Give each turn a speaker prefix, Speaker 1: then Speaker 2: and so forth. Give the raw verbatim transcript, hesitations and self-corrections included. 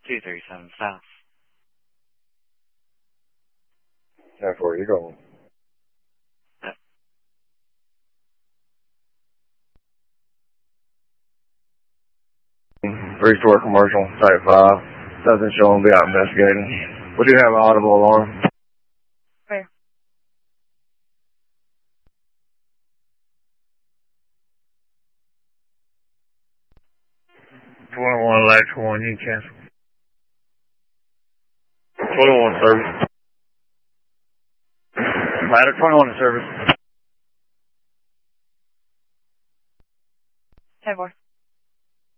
Speaker 1: two thirty-seven South.
Speaker 2: ten four, you go.
Speaker 1: Yep.
Speaker 2: Three-store commercial, type five. Doesn't show them, be out investigating. We do have an audible alarm.
Speaker 1: Okay.
Speaker 2: twenty-one, latch one, you can cancel. twenty-one service.
Speaker 1: Ladder twenty-one to service.